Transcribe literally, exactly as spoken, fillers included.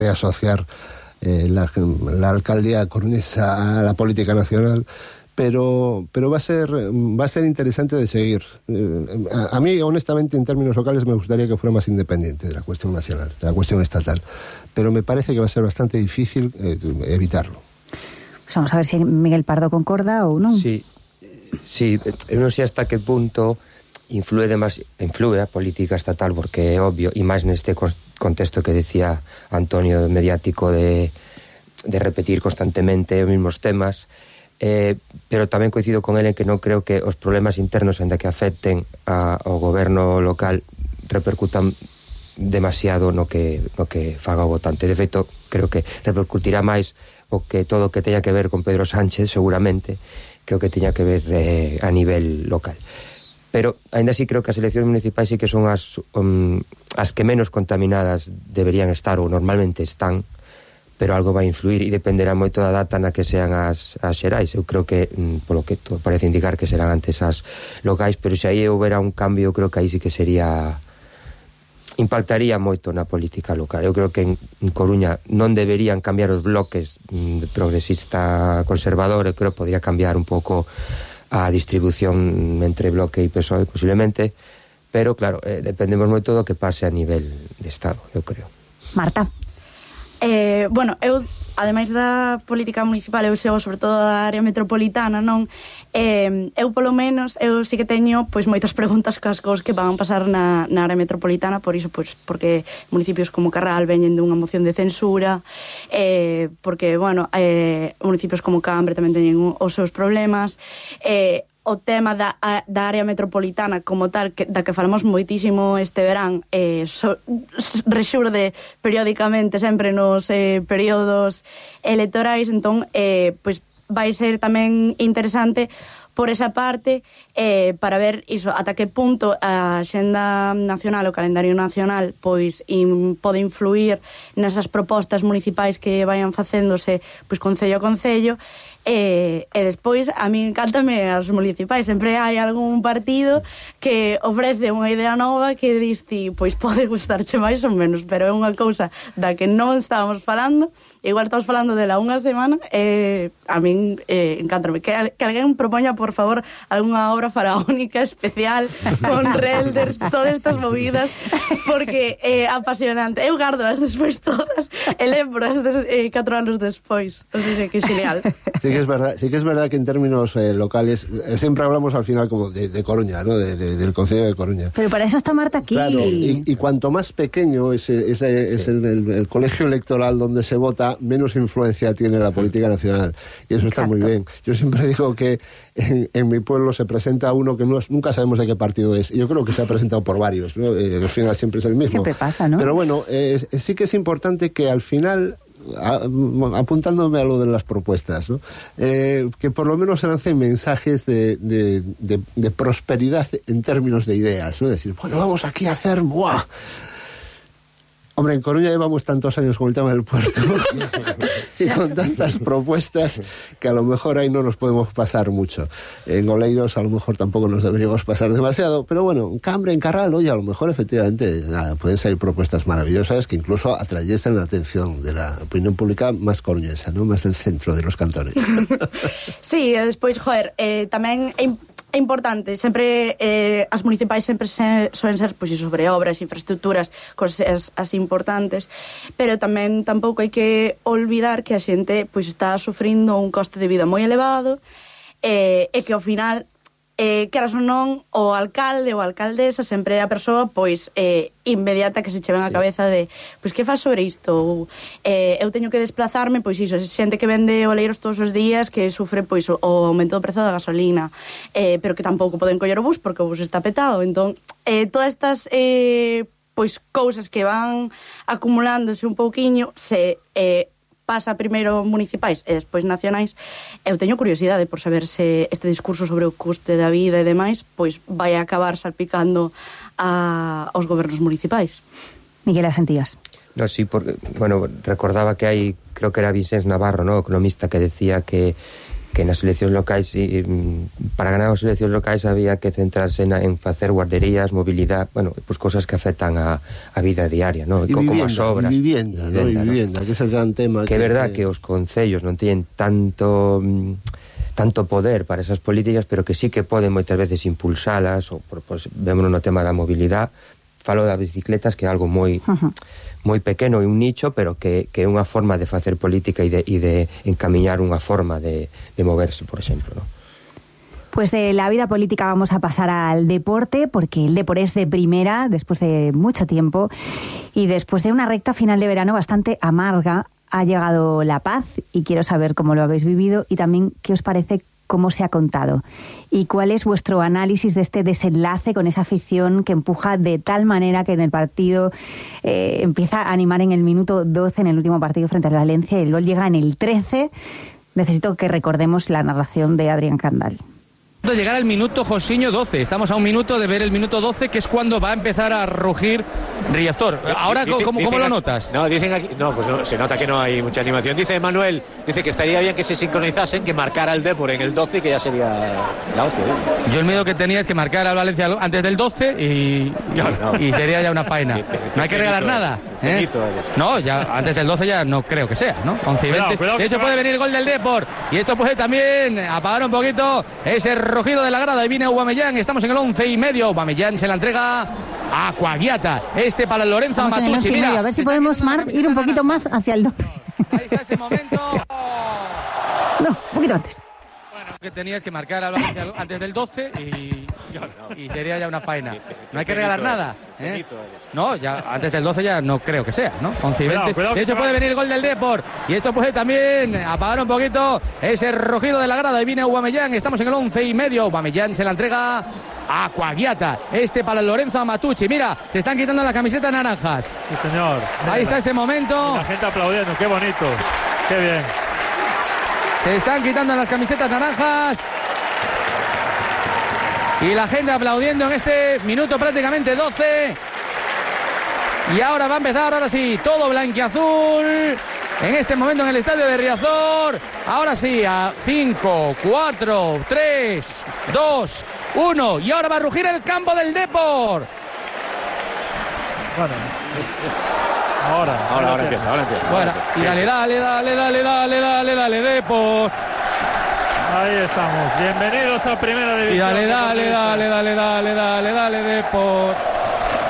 de asociar eh, la, la alcaldía coruñesa a la política nacional, pero pero va a ser va a ser interesante de seguir. Eh, a, a mí, honestamente, en términos locales me gustaría que fuera más independiente de la cuestión nacional, de la cuestión estatal, pero me parece que va a ser bastante difícil eh, evitarlo. Pues vamos a ver si Miguel Pardo concorda ou non. Sí, sí, eu non sei hasta que punto influe demais, influe a política estatal, porque é obvio, e máis neste contexto que decía Antonio mediático de, de repetir constantemente os mesmos temas, eh, pero tamén coincido con ele en que non creo que os problemas internos, ainda que afecten a, ao goberno local, repercutan demasiado no que, no que faga o votante. De feito, creo que repercutirá máis o que todo o que teña que ver con Pedro Sánchez, seguramente, que o que teña que ver eh, a nivel local. Pero, ainda así, creo que as eleccións municipais sí que son as, um, as que menos contaminadas deberían estar, ou normalmente están, pero algo vai influir e dependerá moito da data na que sean as, as xerais. Eu creo que, um, polo que todo parece indicar, que serán antes as locais, pero se aí houbera un cambio, creo que aí sí que sería... impactaría moito na política local. Eu creo que en, en Coruña non deberían cambiar os bloques um, progresista conservador. Eu creo que podría cambiar un pouco a distribución entre Bloque e P S O E posiblemente, pero claro, eh, dependemos moito do que pase a nivel de Estado, eu creo. Marta. Eh, bueno, eu, ademais da política municipal, eu sigo sobre todo da área metropolitana, non? Eh, eu, polo menos, eu sí que teño pois moitas preguntas cas cos que van pasar na, na área metropolitana, por iso, pois, porque municipios como Carral veñen dunha moción de censura, eh, porque, bueno, eh, municipios como Cambre tamén teñen os seus problemas, eh, o tema da, da área metropolitana como tal, que, da que falamos moitísimo este verán, eh, so, rexurde periódicamente sempre nos eh, períodos electorais, entón eh, pois vai ser tamén interesante por esa parte, eh, para ver iso, ata que punto a xenda nacional, o calendario nacional, pois in, pode influir nesas propostas municipais que vayan facéndose pois concello a concello. E, e despois a mí encántame as municipais, sempre hai algún partido que ofrece unha idea nova que diste, pois pode gustarche máis ou menos, pero é unha cousa da que non estábamos falando, igual estamos falando dela unha semana, e a min eh, encántame que, que alguén propoña, por favor, algunha obra faraónica especial con relders, todas estas movidas, porque é eh, apasionante. Eu gardo as despois todas e lembro as des, eh, catro anos despois, o sea, que genial. Sí que es verdad, sí que es verdad que en términos eh, locales eh, siempre hablamos al final como de, de Coruña, ¿no? De, de, del Concello de Coruña. Pero para eso está Marta aquí. Claro, y, y cuanto más pequeño es, es, es, es sí. el, el, el colegio electoral donde se vota, menos influencia tiene la política nacional. Y eso está Exacto. muy bien. Yo siempre digo que en, en mi pueblo se presenta uno que no es, nunca sabemos de qué partido es. Y yo creo que se ha presentado por varios, ¿no? Eh, al final siempre es el mismo. Siempre pasa, ¿no? Pero bueno, eh, sí que es importante que al final... A, apuntándome a lo de las propuestas, ¿no? Eh, que por lo menos se lancen mensajes de, de, de, de prosperidad en términos de ideas, ¿no? Decir, bueno, vamos aquí a hacer ¡buah! Hombre, en Coruña llevamos tantos años con el tema del puerto y con tantas propuestas que a lo mejor ahí no nos podemos pasar mucho. En Oleiros a lo mejor tampoco nos deberíamos pasar demasiado, pero bueno, en Cambre, en Carral, oye, a lo mejor efectivamente nada, pueden salir propuestas maravillosas que incluso atrayesen la atención de la opinión pública más coruñesa, ¿no? Más del centro de los cantones. Sí, despois, joder, eh, tamén é é importante, sempre eh, as municipais sempre se, soen ser pois, sobre obras, infraestructuras, cosas así importantes, pero tamén tampouco hai que olvidar que a xente pois está sufrindo un coste de vida moi elevado, eh, e que ao final eh, queras ou non, o alcalde ou a alcaldesa sempre é a persoa pois eh, inmediata que se che ven a cabeza de pois que faz sobre isto, ou eh, eu teño que desplazarme, pois iso, xente que vende oleiros todos os días que sufre pois o, o aumento do prezo da gasolina, eh, pero que tampouco poden coller o bus porque o bus está petado, entón eh, todas estas eh, pois cousas que van acumulándose un pouquiño se eh, pasa primeiro municipais e despois nacionais. Eu teño curiosidade por saber se este discurso sobre o custe da vida e demais pois vai acabar salpicando a, aos gobernos municipais. Miguel Asentías. No, sí, porque, bueno, recordaba que hai, creo que era Vicens Navarro, ¿no? Economista, que decía que que nas eleccións locais e, para ganar as eleccións locais había que centrarse na, en facer guarderías, mobilidade, bueno, pues cosas que afectan a, a vida diaria, ¿no? E como vivienda, as obras, e vivienda, e vivienda, ¿no? E ¿no? vivienda, que é o gran tema. Que é verdad que, que os concellos non teñen tanto tanto poder para esas políticas, pero que sí que poden moitas veces impulsalas, ou pues, vémonos no tema da mobilidade. Falo das bicicletas, que é algo moi uh-huh. moi pequeno e un nicho, pero que, que é unha forma de facer política e de, e de encamiñar unha forma de, de moverse, por exemplo, ¿no? Pues de la vida política vamos a pasar al deporte, porque el deporte es de primera después de mucho tiempo y después de una recta final de verano bastante amarga ha llegado la paz y quiero saber cómo lo habéis vivido y también qué os parece cómo se ha contado y cuál es vuestro análisis de este desenlace con esa afición que empuja de tal manera que en el partido eh, empieza a animar en el minuto doce en el último partido frente al Valencia y el gol llega en el trece. Necesito que recordemos la narración de Adrián Candal. De llegar al minuto Josiño doce, estamos a un minuto de ver el minuto doce, que es cuando va a empezar a rugir Riazor. Ahora, Dice, ¿cómo, cómo lo aquí, notas? No, dicen aquí, no, pues no, se nota que no hay mucha animación. Dice Manuel, dice que estaría bien que se sincronizasen, que marcara el Depor en el doce y que ya sería la hostia. ¿eh? Yo el miedo que tenía es que marcara al Valencia antes del doce y, no, no. y sería ya una faena. No hay que regalar nada. ¿eh? No, ya antes del doce ya no creo que sea, ¿no? once y veinte. De hecho puede venir el gol del Depor y esto puede también apagar un poquito ese rugido de la grada. Y viene Aubameyang, estamos en el once y medio. Aubameyang se la entrega a Coagliata. Este para Lorenzo Amatucci. Mira, a ver si podemos, Mar, ir un poquito más hacia el doce. Ahí está ese momento. No, un poquito antes. Bueno, que tenías que marcar al Valencia antes del doce y, y sería ya una faena. No hay que regalar nada. ¿eh? No, ya antes del doce ya no creo que sea, ¿no? once y veinte. De hecho puede venir el gol del Depor y esto puede también apagar un poquito ese rugido de la grada. Y viene Aubameyang, estamos en el once y medio. Aubameyang se la entrega a Coagliata. Este para Lorenzo Amatucci. Mira, se están quitando las camisetas naranjas. Sí, señor. Ahí está ese momento. La gente aplaudiendo, qué bonito. Qué bien. Se están quitando las camisetas naranjas. Y la gente aplaudiendo en este minuto prácticamente doce. Y ahora va a empezar, ahora sí, todo blanquiazul. En este momento en el estadio de Riazor. Ahora sí, a cinco, cuatro, tres, dos, uno. Y ahora va a rugir el campo del Depor. Bueno, es, es... Ahora, ahora, ahora, ahora empieza, ahora empieza. Bueno, sí, y dale, sí. dale, dale, dale, dale, dale, dale, Depor. Ahí estamos. Bienvenidos a Primera División. Y dale, dale, dale, dale, dale, dale, dale, Depor.